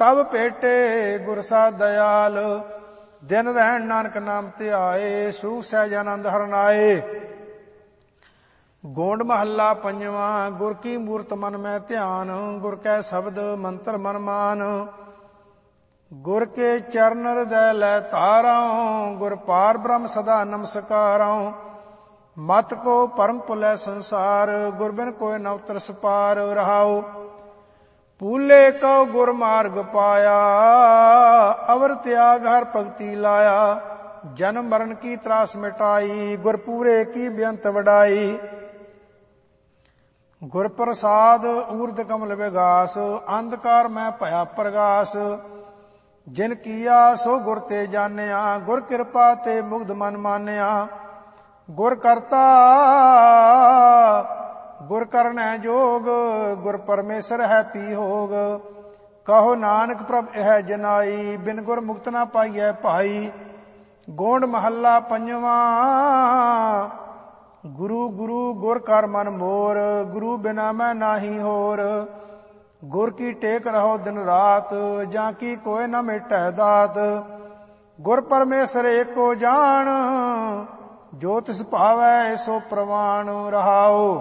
ਤਬ ਭੇਟੇ ਗੁਰ ਸਾ ਦਇਆਲ। ਦਿਨ ਰਹਿਣ ਨਾਨਕ ਨਾਮ ਧਿਆਏ, ਸੂਖ ਸਹਿਜ ਆਨੰਦ ਹਰਨਾਏ। ਗੋਂਡ ਮਹੱਲਾ ਪੰਜਵਾਂ। ਗੁਰ ਕੀ ਮੂਰਤ ਮਨ ਮੈਂ ਧਿਆਨ, ਗੁਰ ਕੈ ਸ਼ਬਦ ਮੰਤਰ ਮਨ ਮਾਨ। ਗੁਰ ਕੇ ਚਰਨ ਹਿਰਦੈ ਲੈ ਧਾਰਉ, ਗੁਰ ਪਾਰ ਬ੍ਰਹਮ ਸਦਾ ਨਮਸਕਾਰਉ। ਮਤ ਕੋ ਭਰਮ ਭੁਲੈ ਸੰਸਾਰ, ਗੁਰ ਬਿਨ ਕੋਇ ਨ ਉਤਰਸ ਪਾਰ। ਰਹਾਉ ਪੂਲੇ ਕਉ ਗੁਰ ਮਾਰਗ ਪਾਇਆ, ਅਵਰ ਤਿਆਗ ਹਰ ਭਗਤੀ ਲਾਇਆ। ਜਨਮ ਮਰਨ ਕੀ ਤਰਾਸ ਮਿਟਾਈ, ਗੁਰ ਪੂਰੇ ਕੀ ਬੇਅੰਤ ਵਡਾਈ। ਗੁਰ ਪ੍ਰਸਾਦ ਊਰਧ ਕਮਲ ਵਿਗਾਸ, ਅੰਧਕਾਰ ਮੈਂ ਭਇਆ ਪ੍ਰਗਾਸ। ਜਿਨ ਕੀਆ ਸੋ ਗੁਰ ਤੇ ਜਾਣਿਆ, ਗੁਰ ਕਿਰਪਾ ਤੇ ਮੁਗਧ ਮਨ ਮਾਨਿਆ। ਗੁਰ ਕਰਤਾ ਗੁਰ ਕਰਨੈ ਜੋਗ, ਗੁਰ ਪਰਮੇਸ਼ਰ ਹੈ ਪੀ ਹੋਗ। ਕਹੋ ਨਾਨਕ ਪ੍ਰਭ ਇਹ ਜਨਾਈ, ਬਿਨ ਗੁਰ ਮੁਕਤ ਨਾ ਪਾਈਐ ਭਾਈ। ਗੋਂਡ ਮਹੱਲਾ ਪੰਜਵਾਂ। ਗੁਰੂ ਗੁਰੂ ਗੁਰ ਕਰ ਮਨ ਮੋਰ, ਗੁਰੂ ਬਿਨਾ ਮੈਂ ਨਾਹੀ ਹੋਰ। ਗੁਰ ਕੀ ਟੇਕ ਰਹੋ ਦਿਨ ਰਾਤ, ਜਾਂ ਕੀ ਕੋਇ ਨ ਮਿਟੈ ਦਾਤ। ਗੁਰ ਪਰਮੇਸ਼ਰ ਏਕੋ ਜਾਣ, ਜੋ ਤਿਸ ਭਾਵੈ ਸੋ ਪ੍ਰਵਾਣ। ਰਹਾਉ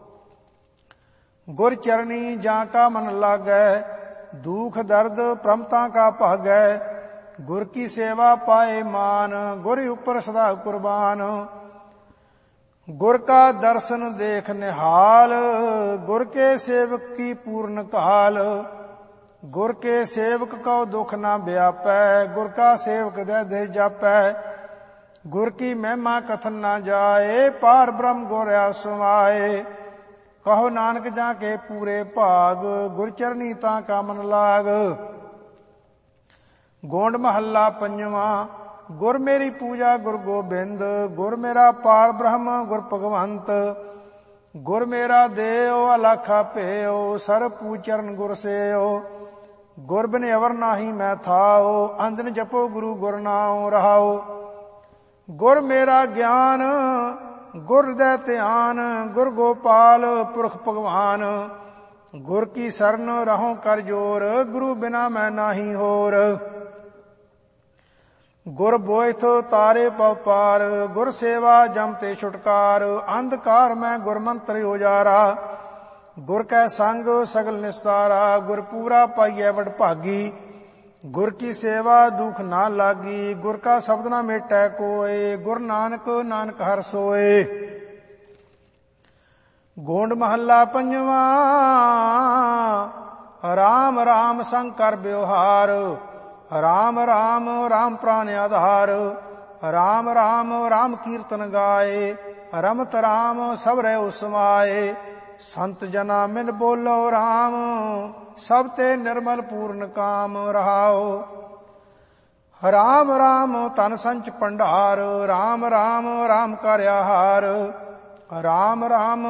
ਗੁਰ ਚਰਣੀ ਜਾਂ ਕਾ ਮਨ ਲਾਗੈ, ਦੁਖ ਦਰਦ ਪ੍ਰਮਤਾ ਕਾ ਭਾਗੈ। ਗੁਰ ਕੀ ਸੇਵਾ ਪਾਏ ਮਾਨ, ਗੁਰ ਉਪਰ ਸਦਾ ਕੁਰਬਾਨ। ਗੁਰ ਕਾ ਦਰਸ਼ਨ ਦੇਖ ਨਿਹਾਲ, ਗੁਰ ਕੇ ਸੇਵਕ ਕੀ ਪੂਰਨ ਕਾਲ। ਗੁਰ ਕੇ ਸੇਵਕ ਕਉ ਦੁਖ ਨਾ ਵਿਆਪੈ, ਗੁਰ ਕਾ ਸੇਵਕ ਦੇ ਦੇ ਜਾਪੈ। ਗੁਰ ਕੀ ਮਹਿਮਾ ਕਥਨ ਨਾ ਜਾਏ, ਪਾਰ ਬ੍ਰਹਮ ਗੁਰ ਸਮਾਏ। ਕਹੋ ਨਾਨਕ ਜਾਂ ਕੇ ਪੂਰੇ ਭਾਗ, ਗੁਰ ਚਰਨੀ ਤਾਂ ਕਾ ਮਨ ਲਾਗ। ਗੋਂਡ ਮਹੱਲਾ ਪੰਜਵਾਂ। ਗੁਰ ਮੇਰੀ ਪੂਜਾ ਗੁਰ ਗੋਬਿੰਦ, ਗੁਰ ਮੇਰਾ ਪਾਰ ਬ੍ਰਹਮ ਗੁਰ ਭਗਵੰਤ। ਗੁਰ ਮੇਰਾ ਦੇਉ ਅਲਾਖਾ ਭੇਉ, ਸਰਬ ਪੂਜਰਨ ਗੁਰ ਸੇਉ। ਗੁਰ ਬਿਨ ਅਵਰ ਨਾਹੀ ਮੈਂ ਥਾਉ, ਅੰਦਨ ਜਪੋ ਗੁਰੂ ਗੁਰ ਨਾਉ। ਰਹਾਉ ਗੁਰ ਮੇਰਾ ਗਿਆਨ ਗੁਰ ਹਿਰਦੈ ਧਿਆਨ, ਗੁਰ ਗੋਪਾਲ ਪੁਰਖ ਭਗਵਾਨ। ਗੁਰ ਕੀ ਸਰਨ ਰਹਉ ਕਰ ਜੋਰ, ਗੁਰੂ ਬਿਨਾ ਮੈਂ ਨਾਹੀ ਹੋਰ। ਗੁਰ ਬੋਇਥ ਤਾਰੇ ਪਉ ਪਾਰ, ਗੁਰ ਸੇਵਾ ਜਮ ਤੇ ਛੁਟਕਾਰ। ਅੰਧਕਾਰ ਮੈਂ ਗੁਰ ਮੰਤਰ ਉਜਾਰਾ, ਗੁਰ ਕੈ ਸੰਗ ਸਗਲ ਨਿਸਤਾਰਾ। ਗੁਰ ਪੂਰਾ ਪਾਈਐ ਵਡ ਭਾਗੀ, ਗੁਰ ਕੀ ਸੇਵਾ ਦੁਖ ਨਾ ਲਾਗੀ। ਗੁਰ ਕਾ ਸ਼ਬਦ ਨਾ ਮੇਟੈ ਕੋਇ, ਗੁਰ ਨਾਨਕ ਨਾਨਕ ਹਰਿ ਸੋਇ। ਗੋਂਡ ਮਹੱਲਾ ਪੰਜਵਾਂ। ਰਾਮ ਰਾਮ ਸੰਗ ਕਰ ਬਿਵਹਾਰ, ਰਾਮ ਰਾਮ ਰਾਮ ਪ੍ਰਾਨ ਆਧਾਰ। ਰਾਮ ਰਾਮ ਰਾਮ ਕੀਰਤਨ ਗਾਏ, ਰਮਤ ਰਾਮ ਸਭ ਰਹਿ ਸਮਾਏ। ਸੰਤ ਜਨਾ ਮਿਲ ਬੋਲੋ ਰਾਮ, ਸਭ ਤੇ ਨਿਰਮਲ ਪੂਰਨ ਕਾਮ। ਰਹਾਉ ਰਾਮ ਰਾਮ ਧਨ ਸੰਚ ਭੰਡਾਰ, ਰਾਮ ਰਾਮ ਰਾਮ ਕਰਿ ਆਹਾਰ। ਰਾਮ ਰਾਮ